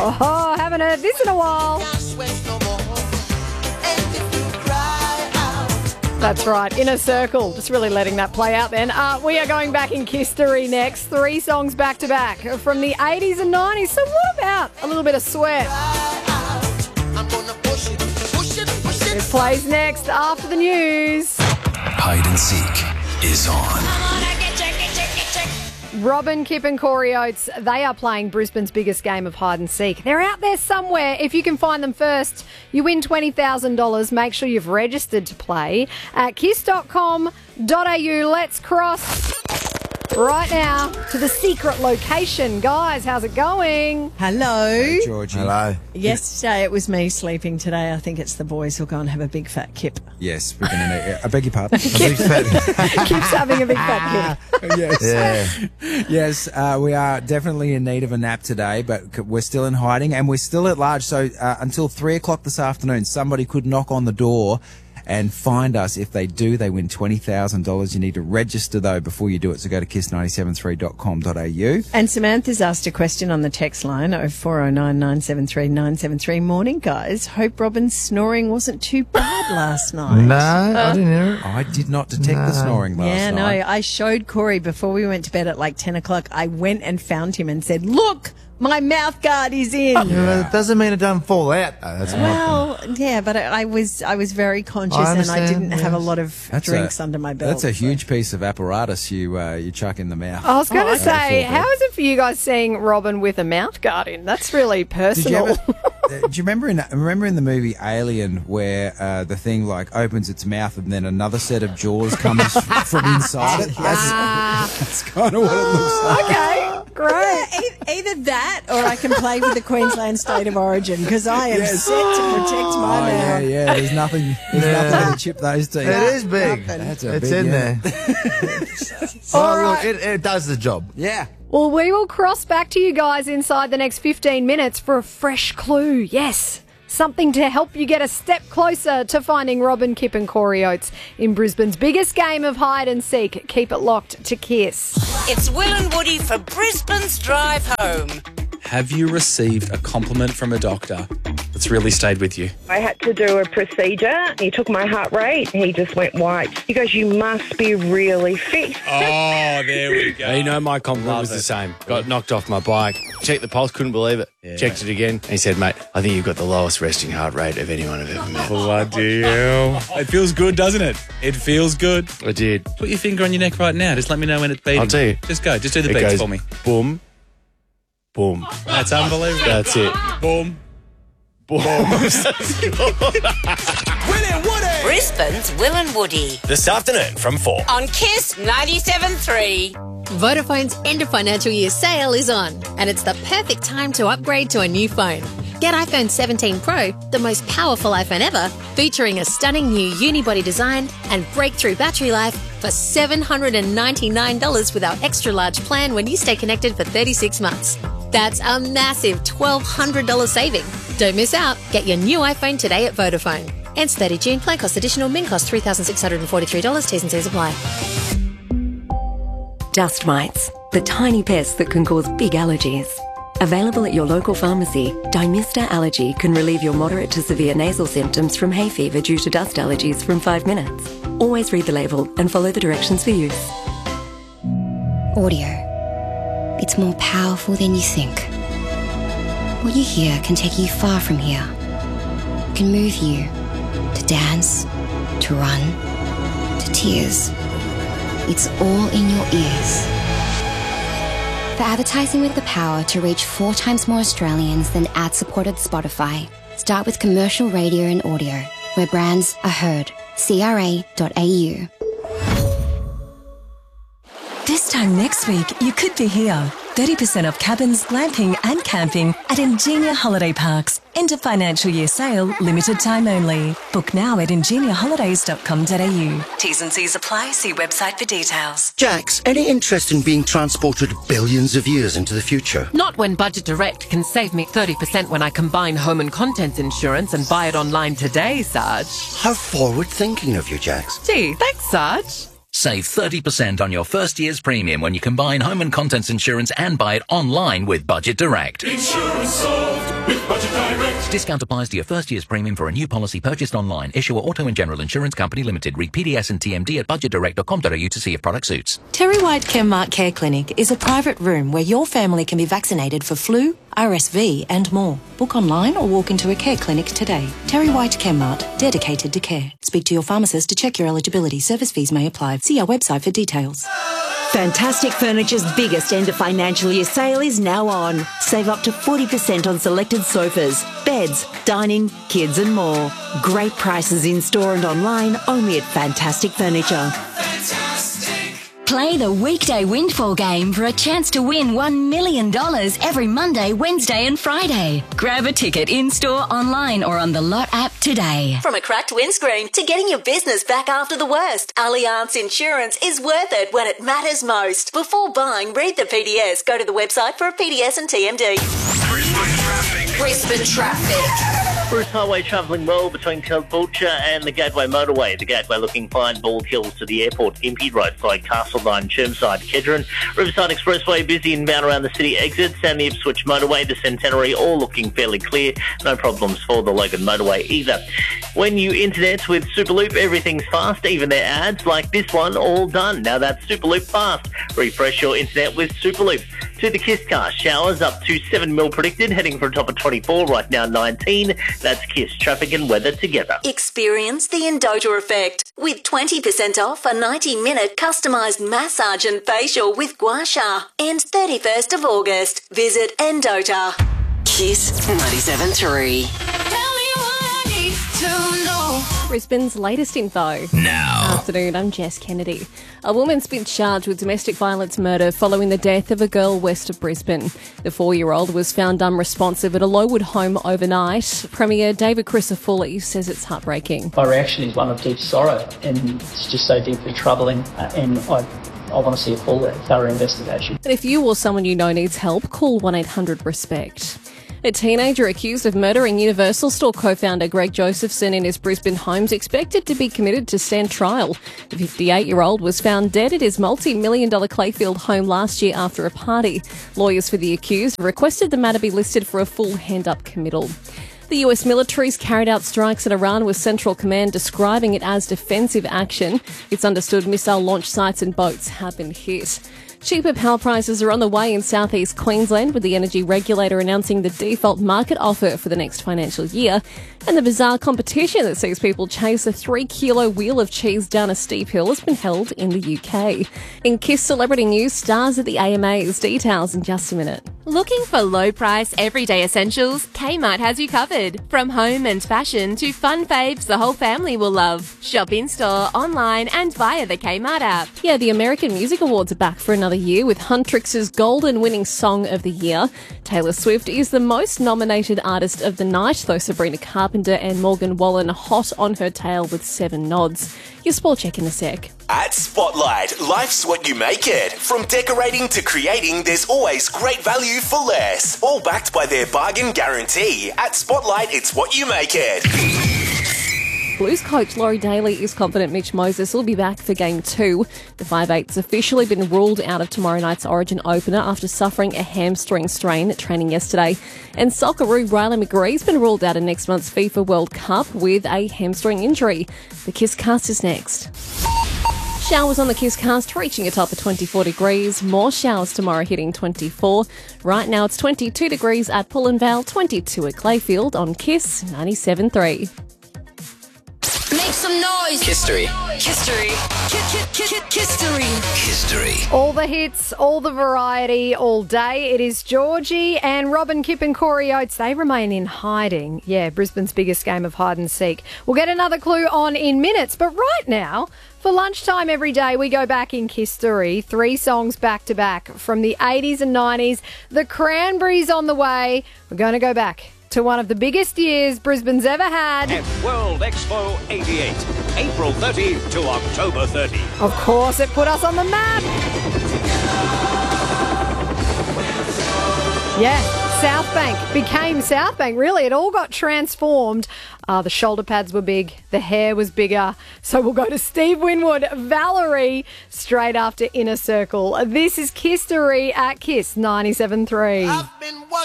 Oh, haven't heard this in a while. That's right, Inner Circle. Just really letting that play out then. We are going back in history next. 3 songs back to back from the 80s and 90s. So what about a little bit of Sweat? It plays next after the news. Hide and Seek is on. Robin, Kip and Corey Oates, they are playing Brisbane's biggest game of hide and seek. They're out there somewhere. If you can find them first, you win $20,000. Make sure you've registered to play at kiss.com.au. Let's cross right now to the secret location. Guys, how's it going? Hello. Hey, Georgie. Hello. Yesterday it was me sleeping. Today I think it's the boys who'll go and have a big fat kip. Yes, we're going to. I beg your pardon. Keeps having a big fat kip. Yes. Yeah. Yes, we are definitely in need of a nap today, but we're still in hiding and we're still at large. So until 3 o'clock this afternoon, somebody could knock on the door and find us. If they do, they win $20,000. You need to register, though, before you do it. So go to kiss973.com.au. And Samantha's asked a question on the text line, 0409 973 973. Morning, guys. Hope Robin's snoring wasn't too bad last night. No, I didn't hear it. I did not detect the snoring last Yeah, no, night. I showed Corey before we went to bed at like 10 o'clock. I went and found him and said, look, my mouth guard is in. Yeah, it doesn't mean it doesn't fall out, though. That's Well, yeah, but I was very conscious I and I understand, didn't have a lot of drinks under my belt. That's a huge piece of apparatus you chuck in the mouth. I was going to say, full how is it for you guys seeing Robin with a mouth guard in? That's really personal. Do you remember in the movie Alien where the thing like opens its mouth and then another set of jaws comes from inside it? That's kind of what it looks like. Okay, great. Either that or I can play with the Queensland state of origin because I am set to protect my mouth. Yeah. There's nothing to chip those teeth. It is big. That's a it's big, in yeah. there. All Look, right. it does the job. Yeah. Well, we will cross back to you guys inside the next 15 minutes for a fresh clue. Yes, something to help you get a step closer to finding Robin, Kip and Corey Oates in Brisbane's biggest game of hide and seek. Keep it locked to Kiss. It's Will and Woody for Brisbane's Drive Home. Have you received a compliment from a doctor that's really stayed with you? I had to do a procedure. He took my heart rate. He just went white. He goes, you must be really fit. Oh, there we go. You know, my compliment was the same. Got knocked off my bike. Checked the pulse, couldn't believe it. Yeah. Checked it again. And he said, mate, I think you've got the lowest resting heart rate of anyone I've ever met. Bloody hell. It feels good, doesn't it? It feels good. I did. Put your finger on your neck right now. Just let me know when it's beating. I'll tell you. Just go. Just do the It beats goes for me. boom, boom. That's unbelievable. That's it. Boom. Boom. Brisbane's Will and Woody This afternoon from 4. on Kiss 97.3. Vodafone's end of financial year sale is on, and it's the perfect time to upgrade to a new phone. Get iPhone 17 Pro, the most powerful iPhone ever, featuring a stunning new unibody design and breakthrough battery life for $799 with our extra large plan when you stay connected for 36 months. That's a massive $1,200 saving. Don't miss out. Get your new iPhone today at Vodafone. Ends 30 June. Plan cost additional. Min cost $3,643. T's and C's apply. Dust mites, the tiny pests that can cause big allergies. Available at your local pharmacy, Dymista Allergy can relieve your moderate to severe nasal symptoms from hay fever due to dust allergies from 5 minutes. Always read the label and follow the directions for use. Audio. It's more powerful than you think. What you hear can take you far from here. It can move you to dance, to run, to tears. It's all in your ears. For advertising with the power to reach 4 times more Australians than ad-supported Spotify, start with commercial radio and audio, where brands are heard. CRA.au. This time next week, you could be here. 30% off cabins, glamping and camping at Ingenia Holiday Parks. End of financial year sale, limited time only. Book now at ingeniaholidays.com.au. T's and C's apply. See website for details. Jax, any interest in being transported billions of years into the future? Not when Budget Direct can save me 30% when I combine home and contents insurance and buy it online today, Sarge. How forward-thinking of you, Jax. Gee, thanks, Sarge. Save 30% on your first year's premium when you combine home and contents insurance and buy it online with Budget Direct. Insurance solved with Budget Direct. Discount applies to your first year's premium for a new policy purchased online. Issuer Auto and General Insurance Company Limited. Read PDS and TMD at budgetdirect.com.au to see if product suits. Terry White Chemmart Care Clinic is a private room where your family can be vaccinated for flu, RSV and more. Book online or walk into a care clinic today. Terry White Chemmart, dedicated to care. Speak to your pharmacist to check your eligibility. Service fees may apply. See our website for details. Fantastic Furniture's biggest end of financial year sale is now on. Save up to 40% on selected sofas, beds, dining, kids and more. Great prices in store and online only at Fantastic Furniture. Play the weekday windfall game for a chance to win $1 million every Monday, Wednesday and Friday. Grab a ticket in-store, online or on the Lot app today. From a cracked windscreen to getting your business back after the worst, Allianz Insurance is worth it when it matters most. Before buying, read the PDS. Go to the website for a PDS and TMD. Brisbane traffic. Bruce Highway travelling well between Caboolture and the Gateway Motorway. The Gateway looking fine, Bald Hills to the airport, Impey roadside, Castledine, Chermside, Kedron. Riverside Expressway busy inbound around the city exits, and the Ipswich Motorway, the Centenary, all looking fairly clear. No problems for the Logan Motorway either. When you internet with Superloop, everything's fast, even their ads like this one, all done. Now that's Superloop fast. Refresh your internet with Superloop. To the Kiss car, showers up to 7 mil predicted, heading for a top of 24, right now 19. That's Kiss traffic and weather together. Experience the Endota effect with 20% off a 90-minute customised massage and facial with Gua Sha. Ends 31st of August. Visit Endota. Kiss 97.3. Brisbane's latest info. Now. Afternoon, I'm Jess Kennedy. A woman's been charged with domestic violence murder following the death of a girl west of Brisbane. The 4-year-old was found unresponsive at a Lowood home overnight. Premier David Crisafulli says it's heartbreaking. My reaction is one of deep sorrow, and it's just so deeply troubling, and I want to see a full, thorough investigation. And if you or someone you know needs help, call 1-800-RESPECT. A teenager accused of murdering Universal Store co-founder Greg Josephson in his Brisbane home is expected to be committed to stand trial. The 58-year-old was found dead at his multi-million-dollar Clayfield home last year after a party. Lawyers for the accused requested the matter be listed for a full hand-up committal. The US military's carried out strikes in Iran with Central Command describing it as defensive action. It's understood missile launch sites and boats have been hit. Cheaper power prices are on the way in southeast Queensland, with the energy regulator announcing the default market offer for the next financial year. And the bizarre competition that sees people chase a 3-kilo wheel of cheese down a steep hill has been held in the UK. In Kiss Celebrity News, stars at the AMAs. Details in just a minute. Looking for low-price, everyday essentials? Kmart has you covered. From home and fashion to fun faves the whole family will love. Shop in-store, online and via the Kmart app. Yeah, the American Music Awards are back for another year, with Huntrix's Golden winning Song of the Year. Taylor Swift is the most nominated artist of the night, though Sabrina Carpenter and Morgan Wallen hot on her tail with 7 nods. Your sport check in a sec. At Spotlight, life's what you make it. From decorating to creating, there's always great value for less. All backed by their bargain guarantee. At Spotlight, it's what you make it. Blues coach Laurie Daly is confident Mitch Moses will be back for Game 2. The 5'8's officially been ruled out of tomorrow night's Origin opener after suffering a hamstring strain at training yesterday. And Socceroo Riley McGree's been ruled out of next month's FIFA World Cup with a hamstring injury. The Kiss Cast is next. Showers on the Kiss Cast reaching a top of 24 degrees. More showers tomorrow hitting 24. Right now it's 22 degrees at Pullen Vale, 22 at Clayfield on Kiss 97.3. Make some noise. History. History. History. History. All the hits, all the variety, all day. It is Georgie and Robin Kipp and Corey Oates. They remain in hiding. Yeah, Brisbane's biggest game of hide and seek. We'll get another clue on in minutes, but right now, for lunchtime every day, we go back in history. 3 songs back to back from the 80s and 90s. The Cranberries on the way. We're going to go back to one of the biggest years Brisbane's ever had. At World Expo 88, April 30 to October 30. Of course, it put us on the map. Yeah, South Bank became South Bank. Really, it all got transformed. The shoulder pads were big, the hair was bigger. So we'll go to Steve Winwood, Valerie, straight after Inner Circle. This is Kisstory at Kiss 97.3.